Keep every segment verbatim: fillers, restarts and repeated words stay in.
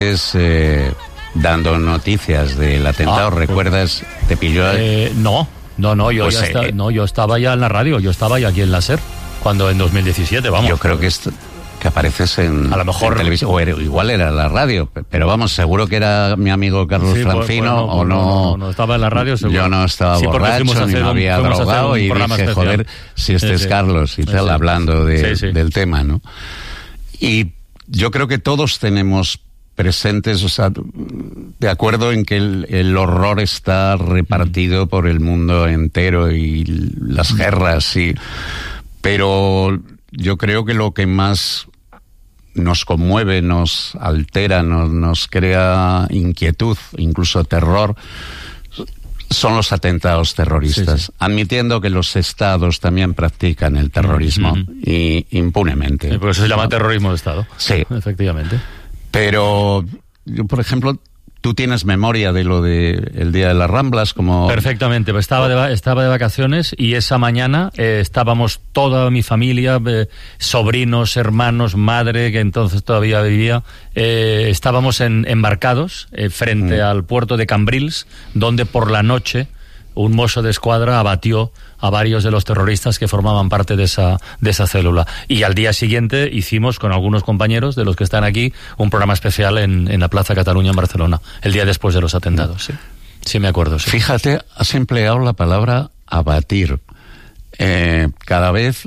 Es eh, dando noticias del atentado, ah, ¿recuerdas? ¿Te pilló? Eh, no, no, no yo, pues, ya eh, está, no, yo estaba ya en la radio, yo estaba ya aquí en la SER, cuando en dos mil diecisiete, vamos. Yo creo que esto, que apareces en, a lo mejor, en televisión, o era, igual era la radio, pero vamos, seguro que era mi amigo Carlos sí, Francino, pues, pues, no, o no, no, no, no estaba en la radio, seguro. Yo no estaba sí, borracho, ni me había un, drogado, y dije, especial. joder, si este sí, es sí. Carlos, y tal, sí. hablando de, sí, sí. del tema, ¿no? Y yo creo que todos tenemos presentes, o sea, de acuerdo en que el, el horror está repartido mm. por el mundo entero y las guerras, y, pero yo creo que lo que más nos conmueve, nos altera, nos, nos crea inquietud, incluso terror, son los atentados terroristas, sí, sí. admitiendo que los estados también practican el terrorismo mm-hmm. y impunemente. Sí, por eso se llama terrorismo de Estado. Sí. Efectivamente. Pero yo, por ejemplo, tú tienes memoria de lo de el Día de las Ramblas, como... Perfectamente, estaba de, estaba de vacaciones y esa mañana eh, estábamos toda mi familia, eh, sobrinos, hermanos, madre, que entonces todavía vivía, eh, estábamos en, embarcados eh, frente mm. al puerto de Cambrils, donde por la noche un mozo de escuadra abatió a varios de los terroristas que formaban parte de esa de esa célula. Y al día siguiente hicimos con algunos compañeros de los que están aquí un programa especial en, en la Plaza Cataluña en Barcelona, el día después de los atentados. Sí, sí me acuerdo. Sí. Fíjate, has empleado la palabra abatir. Eh, cada vez,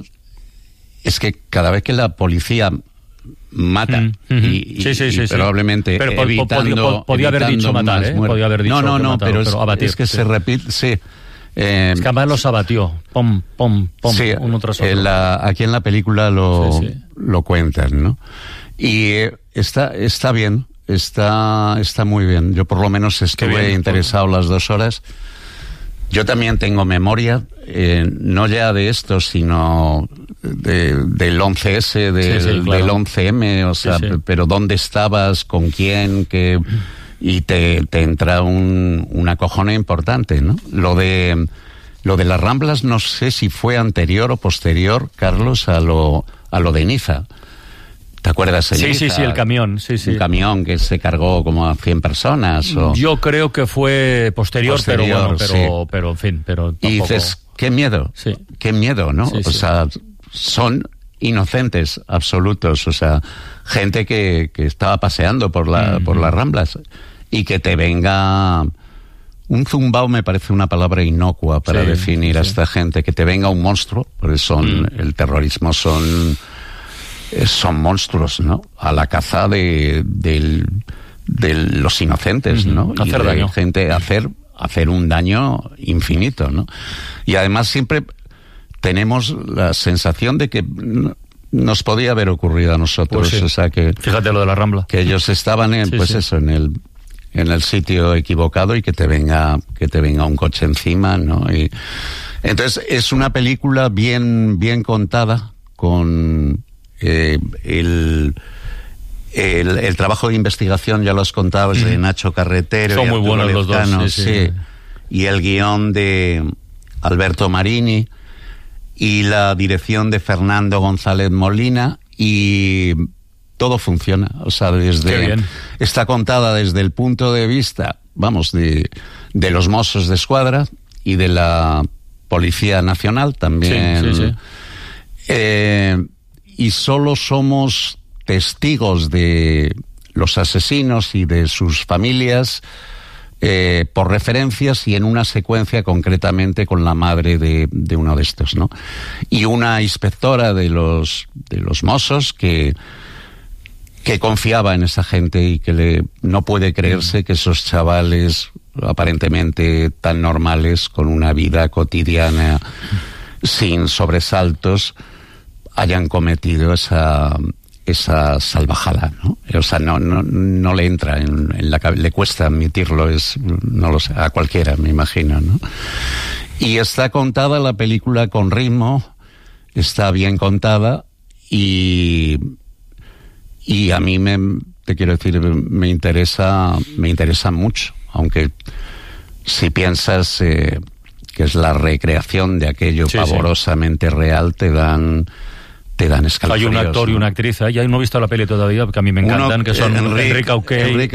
es que cada vez que la policía mata mm, mm-hmm. y, sí, sí, y sí, probablemente pero, evitando, podía, podía haber dicho matar, ¿eh? Podía haber dicho no, no, no, matar, pero, pero es, abatir, es que sí. se repite, sí. Eh, es que además los abatió, pom, pom, pom, sí, uno tras otro. En la, aquí en la película lo, sí, sí. lo cuentan, ¿no? Y eh, está, está bien, está, está muy bien. Yo por lo menos estuve bien, interesado por... las dos horas. Yo también tengo memoria, eh, no ya de esto, sino de, del once ese, de, sí, sí, claro. del once eme, o sea, sí, sí. pero dónde estabas, con quién, qué... y te, te entra un, un acojone importante, ¿no? Lo de lo de las Ramblas no sé si fue anterior o posterior, Carlos, a lo a lo de Niza. ¿Te acuerdas de Sí, Niza? sí, sí, el camión, sí, sí. Un camión que se cargó como a cien personas. O... Yo creo que fue posterior, posterior pero bueno, pero, sí. pero en fin, pero tampoco... Y dices, qué miedo, sí. qué miedo, ¿no? Sí, o sí. sea, son inocentes absolutos, o sea, gente que, que estaba paseando por la mm-hmm. por las Ramblas. Y que te venga un zumbao, me parece una palabra inocua para sí, definir sí. a esta gente, que te venga un monstruo, porque son mm. el terrorismo son son monstruos, ¿no? A la caza de de, de los inocentes, ¿no? Mm-hmm. Hacer y de daño. gente hacer hacer un daño infinito, ¿no? Y además siempre tenemos la sensación de que nos podía haber ocurrido a nosotros, pues sí. o sea que fíjate lo de la Rambla, que ellos estaban en sí, pues sí. eso en el en el sitio equivocado y que te venga que te venga un coche encima, ¿no? Y entonces es una película bien bien contada, con eh, el, el el trabajo de investigación, ya lo has contado, es de Nacho Carretero. Son muy buenos los dos, sí, sí. sí. Y el guión de Alberto Marini y la dirección de Fernando González Molina, y todo funciona, o sea, desde está contada desde el punto de vista, vamos, de, de los Mossos de Escuadra y de la Policía Nacional también. Sí, sí, sí. Eh, y solo somos testigos de los asesinos y de sus familias eh, por referencias y en una secuencia concretamente con la madre de, de uno de estos, ¿no? Y una inspectora de los de los Mossos que que confiaba en esa gente y que le, no puede creerse que esos chavales aparentemente tan normales, con una vida cotidiana sin sobresaltos, hayan cometido esa esa salvajada, ¿no? O sea, no no no le entra en, en la cabeza, le cuesta admitirlo, es no lo sé, a cualquiera, me imagino, ¿no? Y está contada la película con ritmo, está bien contada y y a mí me te quiero decir me interesa me interesa mucho, aunque si piensas eh, que es la recreación de aquello sí, pavorosamente sí. real, te dan te dan escalofríos. Hay un actor y una actriz, ¿eh? Ya no he visto la peli todavía, porque a mí me encantan, Uno, que son Enrique, Enrique Auqué